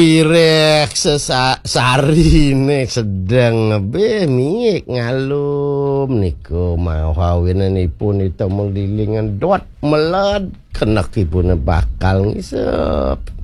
wirek sarine sedang ngabeh ngalum niku mau hawinanipun itu melilingan dot melad kenakipun bakal ngisep.